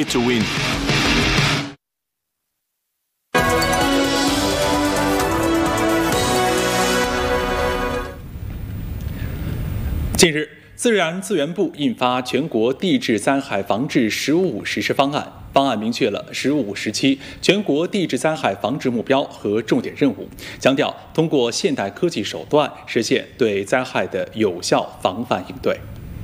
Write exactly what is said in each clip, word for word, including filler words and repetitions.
to win. 近日，自然资源部印发全国地质灾害防治“十五五”实施方案。方案明确了“十五五”时期全国地质灾害防治目标和重点任务，强调通过现代科技手段实现对灾害的有效防范应对。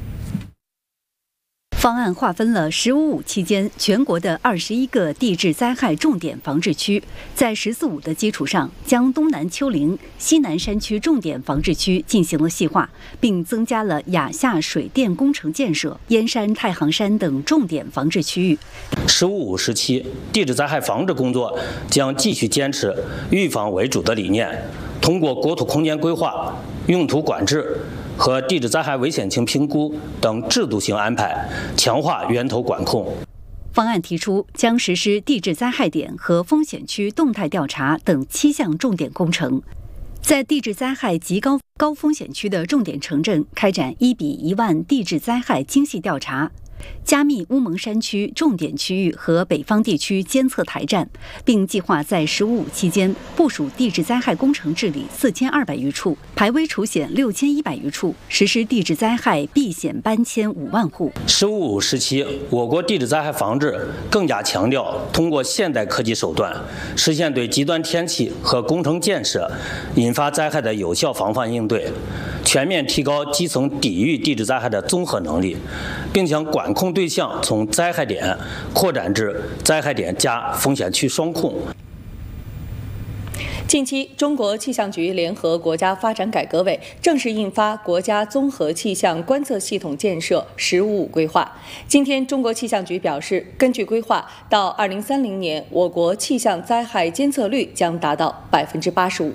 方案划分了“十五五”期间全国的二十一个地质灾害重点防治区，在“十四五”的基础上，将东南丘陵、西南山区重点防治区进行了细化，并增加了雅夏水电工程建设、燕山、太行山等重点防治区域。 “十五五”时期地质灾害防治工作将继续坚持预防为主的理念，通过国土空间规划、用途管制和地质灾害危险性评估等制度性安排，强化源头管控。 方案提出，将实施地质灾害点和风险区动态调查等七项重点工程，在地质灾害极高高风险区的重点城镇开展一比一万地质灾害精细调查，加密乌蒙山区重点区域和北方地区监测台站，并计划在“十五五”期间部署地质灾害工程治理四千二百余处，排危除险六千一百余处，实施地质灾害避险搬迁五万户。 “十五五”时期，我国地质灾害防治更加强调通过现代科技手段，实现对极端天气和工程建设引发灾害的有效防范应对，全面提高基层抵御地质灾害的综合能力，并将管控对象从灾害点扩展至灾害点加风险区双控。 近期，中国气象局联合国家发展改革委正式印发《国家综合气象观测系统建设“十五五”规划》。今天，中国气象局表示，根据规划，到二零三零年，我国气象灾害监测率将达到百分之八十五。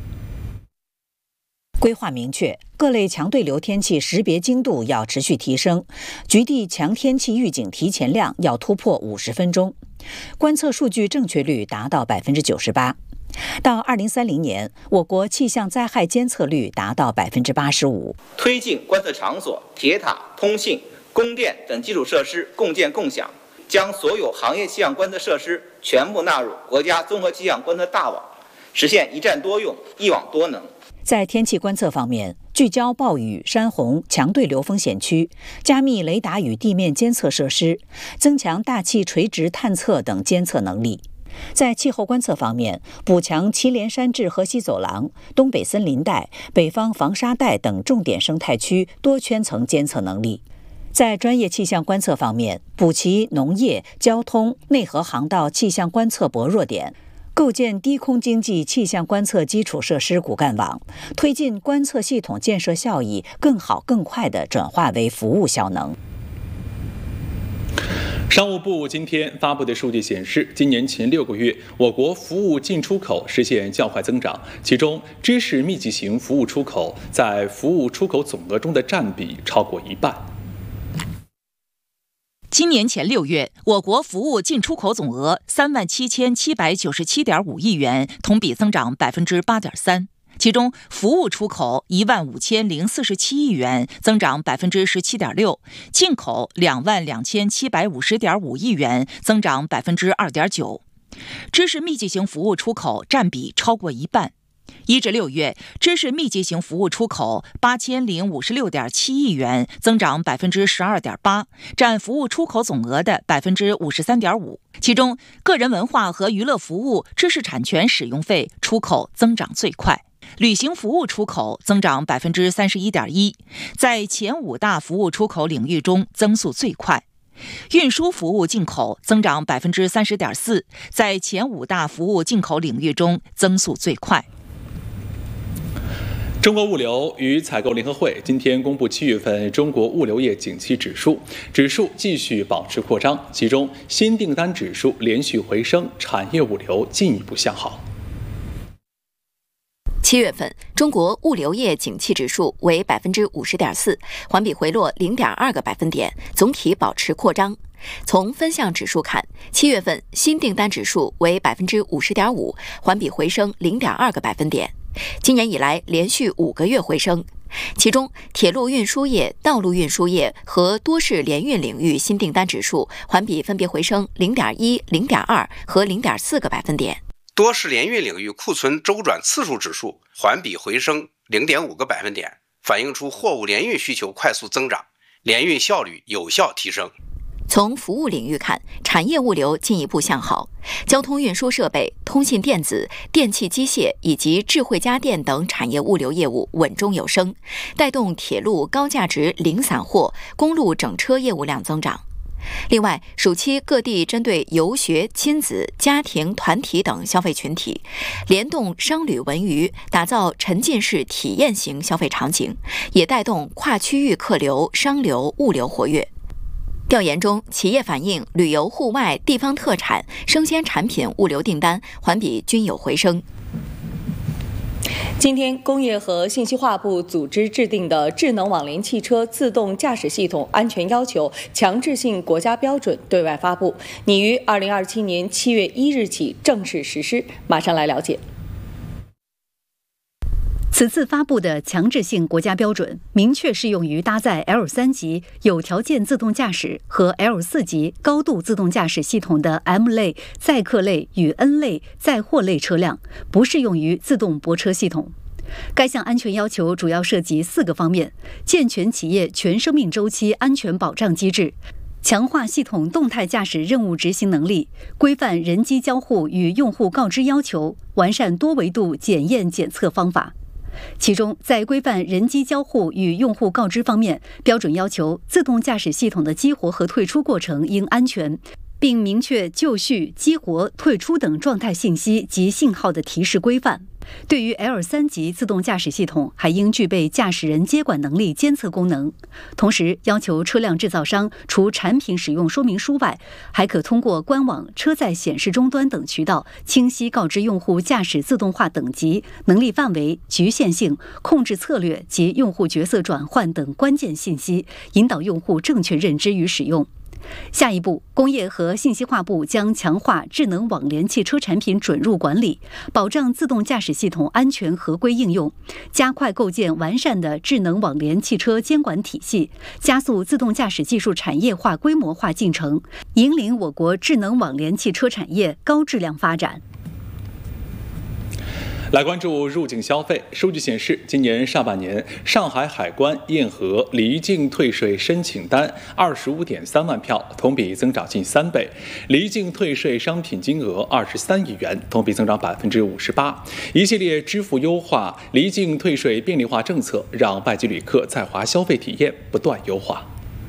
规划明确，各类强对流天气识别精度要持续提升，局地强天气预警提前量要突破五十分钟，观测数据正确率达到百分之九十八。到二零三零年，我国气象灾害监测率达到百分之八十五。 推进观测场所、铁塔、通信、供电等基础设施共建共享，将所有行业气象观测设施全部纳入国家综合气象观测大网，实现一站多用、一网多能。 在天气观测方面，聚焦暴雨、山洪、强对流风险区，加密雷达与地面监测设施，增强大气垂直探测等监测能力。在气候观测方面，补强祁连山至河西走廊、东北森林带、北方防沙带等重点生态区多圈层监测能力。在专业气象观测方面，补齐农业、交通、内河航道气象观测薄弱点，构建低空经济气象观测基础设施骨干网，推进观测系统建设效益更好更快地转化为服务效能。 商务部今天发布的数据显示，今年前六个月，我国服务进出口实现较快增长，其中知识密集型服务出口在服务出口总额中的占比超过一半。 今年前六月，我国服务进出口总额三万七千七百九十七点五亿元，同比增长百分之八点三。其中，服务出口一万五千零四十七亿元，增长百分之十七点六；进口两万两千七百五十点五亿元，增长百分之二点九。知识密集型服务出口占比超过一半。一至六月，知识密集型服务出口八千零五十六点七亿元，增长百分之十二点八，占服务出口总额的百分之五十三点五。其中，个人文化和娱乐服务知识产权使用费出口增长最快。旅行服务出口增长百分之三十一点一，在前五大服务出口领域中增速最快。运输服务进口增长百分之三十点四，在前五大服务进口领域中增速最快。 中国物流与采购联合会今天公布七月份中国物流业景气指数，指数继续保持扩张，其中新订单指数连续回升，产业物流进一步向好。 七月份，中国物流业景气指数为百分之五十点四，环比回落零点二个百分点，总体保持扩张。从分项指数看，七月份新订单指数为百分之五十点五，环比回升零点二个百分点。今年以来连续五个月回升。 其中，铁路运输业、道路运输业和多式联运领域新订单指数环比分别回升 零点一、零点二 和 零点四 个百分点。 多式联运领域库存周转次数指数环比回升 零点五 个百分点，反映出货物联运需求快速增长，联运效率有效提升。 从服务领域看，产业物流进一步向好，交通运输设备、通信电子、电气机械以及智慧家电等产业物流业务稳中有升，带动铁路高价值零散货、公路整车业务量增长。另外，暑期各地针对游学、亲子、家庭、团体等消费群体，联动商旅文娱，打造沉浸式体验型消费场景，也带动跨区域客流、商流、物流活跃。调研中，企业反映旅游、户外、地方特产、生鲜产品物流订单环比均有回升。 今天，工业和信息化部组织制定的《智能网联汽车自动驾驶系统安全要求》强制性国家标准对外发布，拟于二零二七年七月一日起正式实施。马上来了解。 此次发布的强制性国家标准，明确适用于搭载 L 三 级有条件自动驾驶和 L 四 级高度自动驾驶系统的 M 类载客类与 N 类载货类车辆，不适用于自动泊车系统。该项安全要求主要涉及四个方面：健全企业全生命周期安全保障机制，强化系统动态驾驶任务执行能力，规范人机交互与用户告知要求，完善多维度检验检测方法。其中，在规范人机交互与用户告知方面，标准要求自动驾驶系统的激活和退出过程应安全，并明确就绪、激活、退出等状态信息及信号的提示规范。对于 L 三 级自动驾驶系统，还应具备驾驶人接管能力监测功能。同时，要求车辆制造商除产品使用说明书外，还可通过官网、车载显示终端等渠道，清晰告知用户驾驶自动化等级、能力范围、局限性、控制策略及用户角色转换等关键信息，引导用户正确认知与使用。下一步，工业和信息化部将强化智能网联汽车产品准入管理，保障自动驾驶系统安全合规应用，加快构建完善的智能网联汽车监管体系，加速自动驾驶技术产业化规模化进程，引领我国智能网联汽车产业高质量发展。 来关注入境消费。数据显示，今年上半年，上海海关验核离境退税申请单二十五点三万票，同比增长近三倍；离境退税商品金额二十三亿元，同比增长百分之五十八。一系列支付优化、离境退税便利化政策，让外籍旅客在华消费体验不断优化。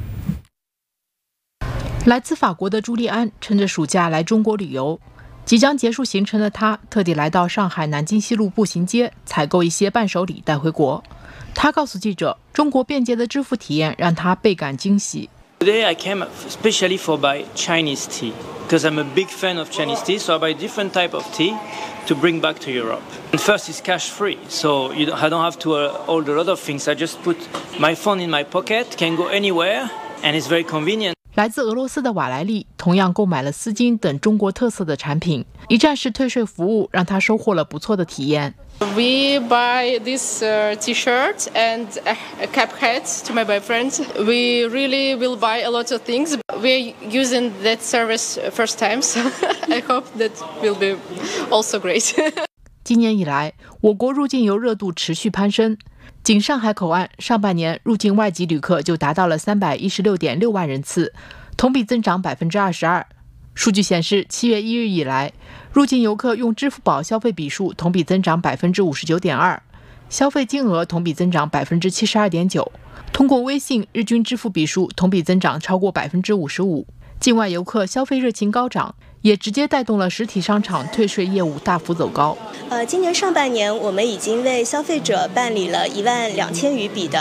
来自法国的朱利安趁着暑假来中国旅游。即将结束行程的他，特地来到上海南京西路步行街采购一些伴手礼带回国。他告诉记者，中国便捷的支付体验让他倍感惊喜。 Today I came especially for buy Chinese tea because I'm a big fan of Chinese tea, so I buy different type of tea to bring back to Europe. And first, it's cash free, so you don't, I don't have to uh, hold a lot of things. I just put my phone in my pocket, can go anywhere, and it's very convenient. 来自俄罗斯的瓦莱丽同样购买了丝巾等中国特色的产品，一站式退税服务让他收获了不错的体验。 We buy this uh, T-shirt and a cap hat to my boyfriend. We really will buy a lot of things. We're using that service first time, so I hope that will be also great. 今年以来，我国入境游热度持续攀升。仅上海口岸上半年入境外籍旅客就达到了三百一十六点六万人次，同比增长百分之二十二。数据显示，七月一日以来，入境游客用支付宝消费笔数同比增长百分之五十九点二，消费金额同比增长百分之七十二点九。通过微信日均支付笔数同比增长超过百分之五十五。境外游客消费热情高涨，也直接带动了实体商场退税业务大幅走高。 呃，今年上半年我们已经为消费者办理了一万两千余笔的